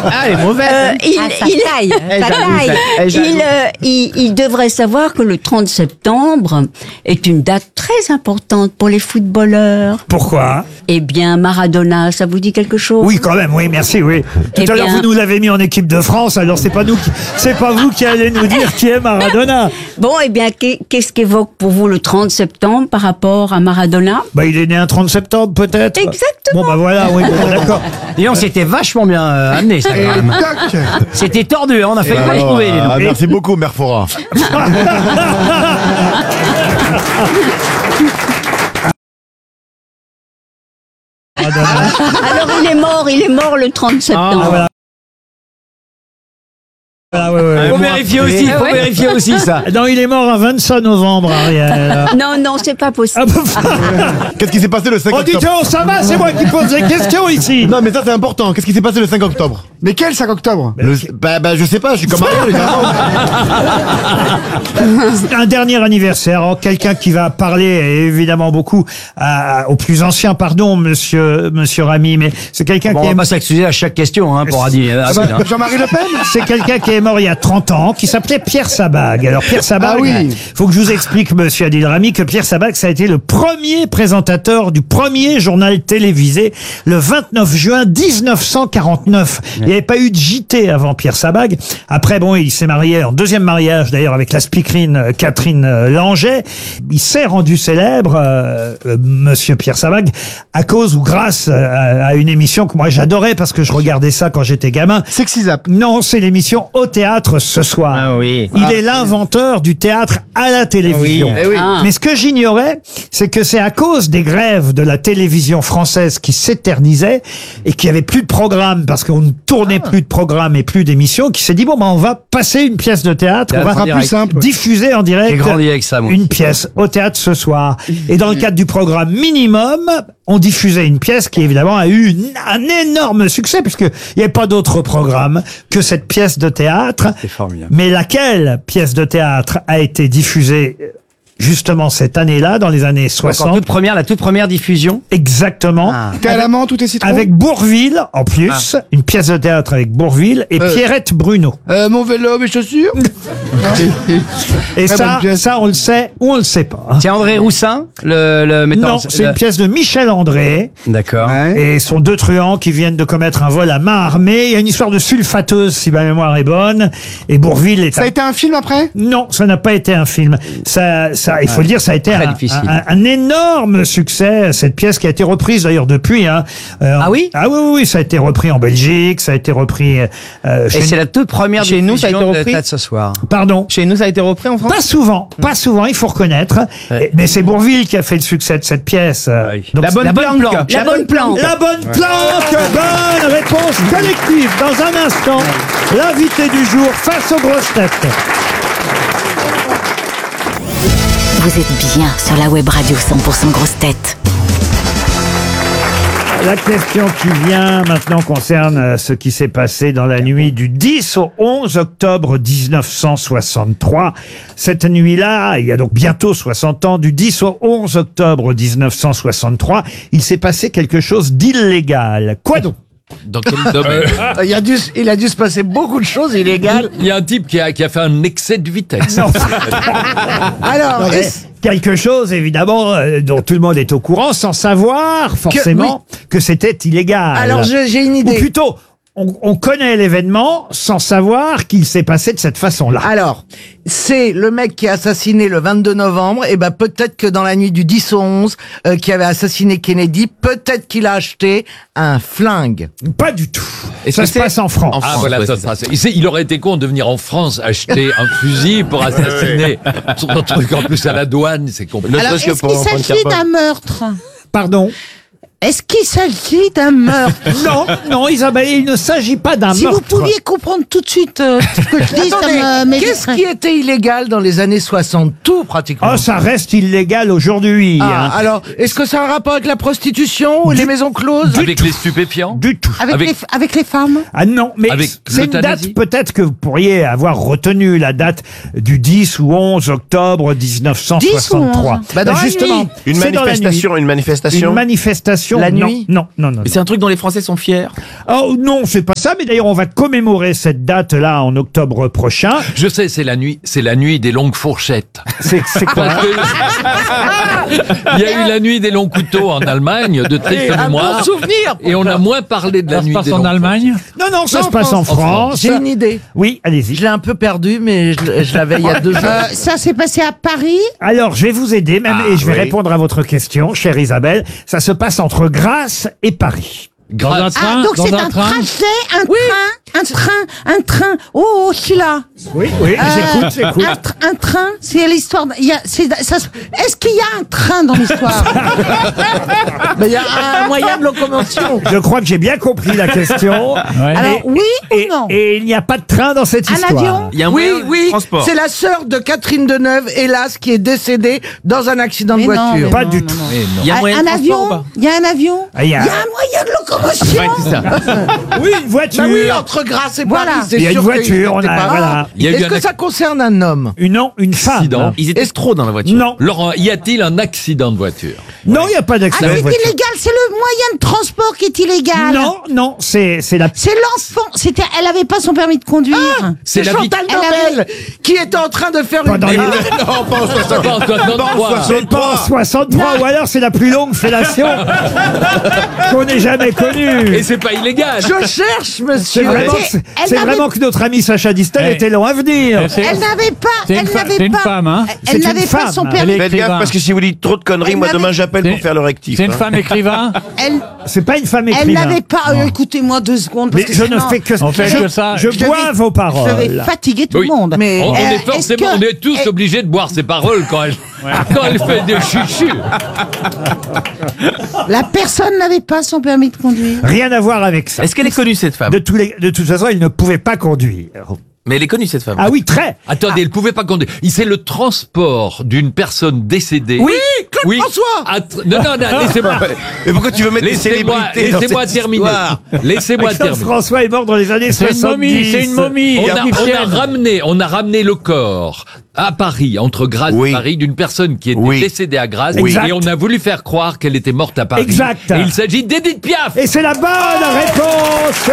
Ah, elle est mauvaise. Il devrait savoir que le 30 septembre est une date très importante pour les footballeurs. Pourquoi? Eh bien, Maradona, ça vous dit quelque chose? Oui, quand même, oui, merci, oui. Tout à l'heure, vous nous l'avez mis en équipe de France, alors c'est pas vous qui allez nous dire qui est Maradona. Bon, eh bien, qu'est-ce qu'évoque pour vous le 30 septembre par rapport à Maradona? Bah, il est né un 30 septembre, peut-être. Exactement. Bon, bah voilà, oui, bon, d'accord. Disons, c'était vachement bien amené, ça, quand même. C'était tordu, hein, on a failli pas le trouver. Merci beaucoup, Mère Fora. Alors, il est mort le 30 septembre. Voilà. Faut vérifier aussi ça. Non, il est mort un 25 novembre, Ariel. Non, c'est pas possible. Qu'est-ce qui s'est passé le 5 Oh, dis octobre? donc, ça va, c'est moi qui pose les questions ici. Non, mais ça c'est important. Qu'est-ce qui s'est passé le 5 octobre? Mais quel 5 octobre? Bah, je sais pas, je suis comme Ariel, évidemment. Un dernier anniversaire, quelqu'un qui va parler évidemment beaucoup aux plus anciens, pardon, monsieur Rami, mais c'est quelqu'un Bon, qui on est... va pas s'excuser à chaque question, hein, pour Adi. Jean-Marie Le Pen? C'est quelqu'un qui est mort il y a 30 ans, qui s'appelait Pierre Sabag. Alors Pierre Sabag, Ah oui. faut que je vous explique, monsieur Adil Rami, que Pierre Sabag, ça a été le premier présentateur du premier journal télévisé, le 29 juin 1949. Il n'y avait pas eu de JT avant Pierre Sabag. Après, bon, il s'est marié en deuxième mariage, d'ailleurs, avec la speakerine Catherine Langeais. Il s'est rendu célèbre, monsieur Pierre Sabag, à cause ou grâce à une émission que moi j'adorais parce que je regardais ça quand j'étais gamin. Sexy Zap. Non, c'est l'émission Au théâtre ce soir. Ah oui. Il est l'inventeur du théâtre à la télévision. Eh oui. Mais ce que j'ignorais, c'est que c'est à cause des grèves de la télévision française qui s'éternisaient et qu'il n'y avait plus de programme parce qu'on ne tournait plus de programme et plus d'émissions, qui s'est dit bon, on va passer une pièce de théâtre, on va plus simple. diffuser en direct J'ai grandi avec ça, moi. une pièce au théâtre ce soir. Et dans le cadre du programme minimum, on diffusait une pièce qui évidemment a eu un énorme succès puisque il n'y avait pas d'autre programme que cette pièce de théâtre. C'est formidable. Mais laquelle pièce de théâtre a été diffusée justement cette année-là, dans les années 60? La toute première diffusion. Exactement. T'es à l'amande, tout est citron? Avec Bourvil, en plus, une pièce de théâtre avec Bourvil et Pierrette Bruno. Mon vélo, mes chaussures? Et Très bonne pièce. ça, on le sait ou on le sait pas. C'est André Roussin, le metteur. Non, c'est une pièce de Michel André. D'accord. Et ce sont deux truands qui viennent de commettre un vol à main armée. Il y a une histoire de sulfateuse, si ma mémoire est bonne. Et Bourvil est... Ça a été un film après? Non, ça n'a pas été un film. Il faut le dire, ça a été un énorme succès, cette pièce qui a été reprise d'ailleurs depuis. Hein. Ah oui? Ah oui, ça a été repris en Belgique, ça a été repris... Et c'est la toute première Chez nous, ça a été diffusion de repris Tête ce soir. Pardon? Chez nous, ça a été repris en France? Pas souvent, il faut reconnaître. Mais c'est Bourvil qui a fait le succès de cette pièce. Donc, La bonne planque. La bonne planque. La bonne planque. Bonne réponse collective. Dans un instant, l'invité du jour face aux grosses têtes. Vous êtes bien sur la web radio 100% grosses têtes. La question qui vient maintenant concerne ce qui s'est passé dans la nuit du 10 au 11 octobre 1963. Cette nuit-là, il y a donc bientôt 60 ans, du 10 au 11 octobre 1963, il s'est passé quelque chose d'illégal. Quoi donc? Dans quel domaine? Il a dû se passer beaucoup de choses illégales. Il y a un type qui a fait un excès de vitesse. Non. Alors, Quelque chose, évidemment, dont tout le monde est au courant, sans savoir forcément que c'était illégal. alors j'ai une Ou idée. plutôt, on connaît l'événement sans savoir qu'il s'est passé de cette façon-là. Alors, c'est le mec qui a assassiné le 22 novembre, et ben peut-être que dans la nuit du 10 au 11, qui avait assassiné Kennedy, peut-être qu'il a acheté un flingue. Pas du tout. Et Ça se passe en France. Ah voilà, il aurait été con de venir en France acheter un fusil pour assassiner son truc en plus à la douane, c'est compliqué. Alors, est-ce qu'il s'agit d'un meurtre? Pardon? Est-ce qu'il s'agit d'un meurtre? Non, Isabelle, il ne s'agit pas d'un Si meurtre. vous pouviez comprendre tout de suite ce que je dis, ça Attendez, me qu'est-ce qui était illégal dans les années 60? Tout, pratiquement. Oh, ça reste illégal aujourd'hui. Ah, hein. alors, est-ce que ça a un rapport avec la prostitution ou les maisons closes? Avec les stupéfiants? Du tout. avec les femmes? Ah non, mais Avec c'est une date l'euthanasie? peut-être que vous pourriez avoir retenu, la date du 10 ou 11 octobre 1963. 10 ou 11? Bah, dans la justement, nuit. Une c'est dans la nuit. manifestation, une manifestation. Une manifestation. commémoration. La non, nuit non, non, non. Mais c'est un truc dont les Français sont fiers. Oh non, c'est pas ça. Mais d'ailleurs, on va commémorer cette date-là en octobre prochain. Je sais, c'est la nuit des longues fourchettes. C'est quoi? Parce que il y a eu la nuit des longs couteaux en Allemagne, de triste mémoire. bon souvenir. Et on a moins parlé de la Ça se nuit passe des en longues Allemagne? Non, non, ça Non, se passe en France. J'ai une idée. Oui, allez-y. Je l'ai un peu perdu, mais je l'avais il y a 2 jours. Ça s'est passé à Paris. Alors, je vais vous aider même et je vais répondre à votre question, chère Isabelle. Ça se passe entre Grasse et Paris. Dans un train? Ah, donc Dans c'est un un train? trajet, un train. Oh, celui-là. Oui, oui, j'écoute. Un train, c'est l'histoire. Est-ce qu'il y a un train dans l'histoire? Mais il y a un moyen de locomotion. Je crois que j'ai bien compris la question. Alors, oui ou non? Et il n'y a pas de train dans cette Un histoire. avion? Il y a un Oui, moyen de oui, transport. c'est la sœur de Catherine Deneuve, hélas, qui est décédée dans un accident de Mais non, voiture. Pas du tout. Il y a un moyen de Un transport ou avion? pas Il y a un avion? Ah, il y a- un moyen de locomotion? Ouais, c'est ça. Oui, une voiture. Bah oui, entre Grasse et Voilà. Paris, c'est Il y a une sûr voiture, qu'il on était a- pas- voilà. Il y a eu Est-ce un que ça concerne un homme? Une femme. accident. Ils étaient trop dans la voiture. Non, Laurent, y a-t-il un accident de voiture? non, il n'y a pas Ah, d'accident c'est de voiture. illégal, c'est le moyen de transport qui est illégal. Non, non, c'est la. C'est l'enfant. Elle avait pas son permis de conduire. C'est la Chantal Elle Nobel qui était en train de faire Pendant une... les- Non, pas en 60. Pas en 63. C'est pas en 63, ou alors c'est la plus longue fellation qu'on ait jamais connue. Et c'est pas illégal. Je cherche, C'est monsieur. vraiment, elle c'est n'avait- vraiment que notre ami Sacha Distel Eh. était long à venir. Elle n'avait pas. C'est une Elle fa- n'avait c'est une pas. femme, hein. C'est Elle une n'avait pas femme. son Elle permis. est Faites gaffe écrivain. parce que si vous dites trop de conneries, Elle moi n'avait- demain j'appelle pour C'est- faire le rectif. C'est une hein. femme écrivain? Elle, C'est pas une femme elle écrivain. n'avait pas. Écoutez-moi 2 secondes. Parce Mais que je ne sinon, fais que On fait que ça. Je je bois vais- vos Je paroles. vais fatiguer tout Oui. le monde. Mais- On est est-ce forcément, que- on est tous obligés de boire ses paroles quand elle fait des chuchus. La personne n'avait pas son permis de conduire. Rien à voir avec ça. Est-ce qu'elle est connue, cette femme? De toute façon, il ne pouvait pas conduire. Mais elle est connue, cette femme. Ah oui, très. Attendez, elle pouvait pas conduire. C'est le transport d'une personne décédée. Oui, Claude François. Non, laissez-moi. Mais pourquoi tu veux mettre des Laissez-moi célébrités dans terminer. cette histoire Laissez-moi Claude terminer. François est mort dans les années C'est une 70. momie, c'est une momie. On a ramené le corps à Paris, entre Grasse Oui. et Paris, d'une personne qui était Oui. décédée à Grasse. Exact. Et on a voulu faire croire qu'elle était morte à Paris. Exact. Et il s'agit d'Edith Piaf. Et c'est la bonne réponse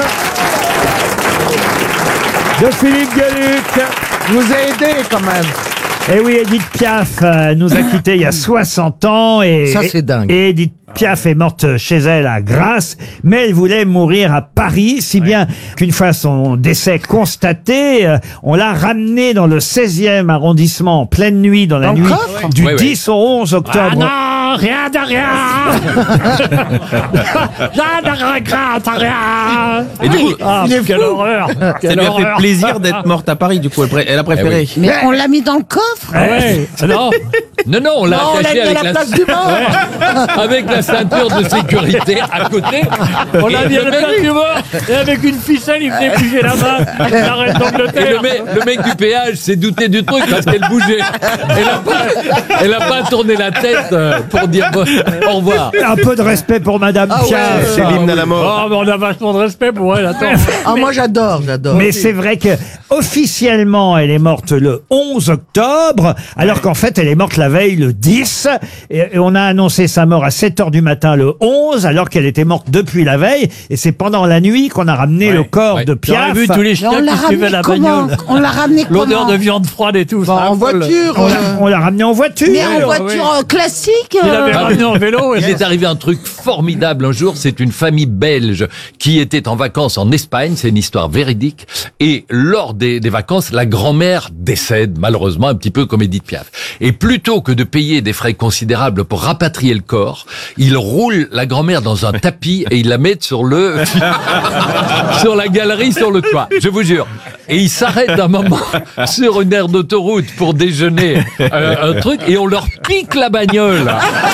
de Philippe Gueluc. Je vous ai aidé quand même. Et oui, Edith Piaf nous a quittés il y a 60 ans. Et, Ça, c'est dingue. Et Edith Piaf est morte chez elle à Grasse, mais elle voulait mourir à Paris, si bien qu'une fois son décès constaté, on l'a ramenée dans le 16e arrondissement en pleine nuit, dans la Dans le nuit coffre du Ouais, ouais. 10 au 11 octobre. Ah non, rien de rien. Rien de regret, rien. Et du coup, Ah, quelle horreur Ça Quelle lui a fait horreur plaisir d'être morte à Paris, du coup. Elle a préféré. Eh Mais on l'a mis dans le coffre. Ah ouais. Non. non, on l'a Non, on l'a attaché mis à avec la place du mort. avec la ceinture de sécurité à côté. On l'a Et mis le avec mec- un tumeur et avec une ficelle, il venait bouger la main. La reine Et d'Angleterre. le mec du péage s'est douté du truc parce qu'elle bougeait. Elle a pas tourné la tête pour dire au revoir. Un peu de respect pour Madame Ah ouais. Piaf. C'est l'hymne à la mort. Oh, mais on a vachement de respect pour elle, attends. Ah, moi j'adore. Mais c'est vrai que officiellement, elle est morte le 11 octobre, alors qu'en fait, elle est morte la veille le 10. Et on a annoncé sa mort à 7h du matin le 11, alors qu'elle était morte depuis la veille. Et c'est pendant la nuit qu'on a ramené le corps Ouais. de J'aurais Piaf. vu tous les Mais on chiens l'a qui suivaient ramené la comment? bagnole. On l'a ramené comment? L'odeur de viande froide et tout. En voiture. On l'a ramené en voiture. Mais en voiture classique. Il l'avait ramené en vélo. Et Il est arrivé un truc formidable un jour, c'est une famille belge qui était en vacances en Espagne, c'est une histoire véridique, et lors des vacances, la grand-mère décède, malheureusement, un petit peu comme Edith Piaf. Et plutôt que de payer des frais considérables pour rapatrier le corps, il roule la grand-mère dans un tapis et il la met sur sur la galerie, sur le toit, je vous jure. Et il s'arrête un moment sur une aire d'autoroute pour déjeuner un truc, et on leur pique la bagnole.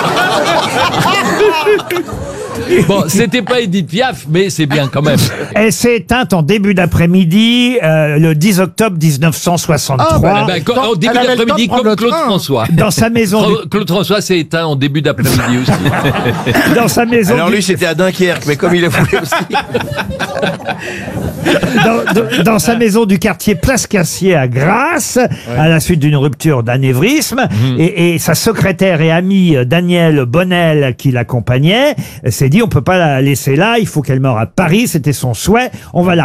Bon, c'était pas Edith Piaf, mais c'est bien quand même. Elle s'est éteinte en début d'après-midi, le 10 octobre 1963. Ah, bah, Eh ben, Quand au début elle avait le d'après-midi, temps de prendre comme le Claude train. François. Dans sa maison, Claude François s'est éteint en début d'après-midi aussi. dans sa maison, Alors lui c'était à Dunkerque, mais comme il a voulu aussi. dans sa maison du quartier Place Cassier à Grasse, à la suite d'une rupture d'anévrisme, et sa secrétaire et amie Danielle Bonnel qui l'accompagnait, s'est s'est dit, on peut pas la laisser là, il faut qu'elle meure à Paris, c'était son souhait. On va la